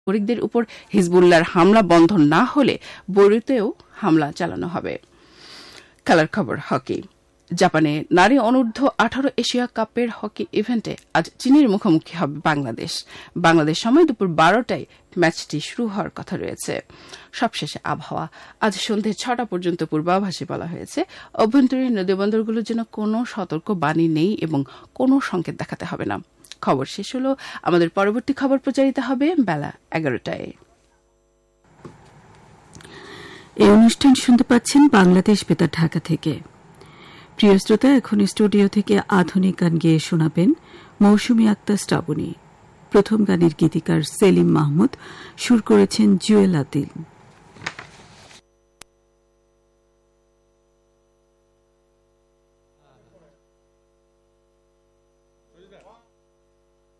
নাগরিকদের উপর হিজবুল্লাহর হামলা বন্ধ না হলে বৈরুতেও হামলা চালানো হবে। খেলার খবর হকি। জাপানে নারী অনূর্ধ্ব 18 এশিয়া কাপের হকি ইভেন্টে আজ চীনের মুখোমুখি হবে বাংলাদেশ। বাংলাদেশ সময় দুপুর 12টায় ম্যাচটি শুরু হওয়ার কথা রয়েছে। সবশেষে আবহাওয়া। আজ সন্ধ্যে 6টা পর্যন্ত পূর্বাভাসে বলা হয়েছে অভ্যন্তরীণ নদীবন্দরগুলোর জন্য কোনো সতর্ক বাণী নেই এবং কোনো সংকেত দেখাতে হবে না। খবর শেষ হল। আমাদের পরবর্তী খবর প্রচারিত হবে বেলা 11টায়। এই অনুষ্ঠান শুনতে পাচ্ছেন বাংলাদেশ বেতার ঢাকা থেকে। প্রিয় শ্রোতা, এখন স্টুডিও থেকে আধুনিক গান গেয়ে শোনাবেন মৌসুমী আক্তার শ্রাবণী। প্রথম গানের গীতিকার সেলিম মাহমুদ, সুর করেছেন জুয়েল আদিল।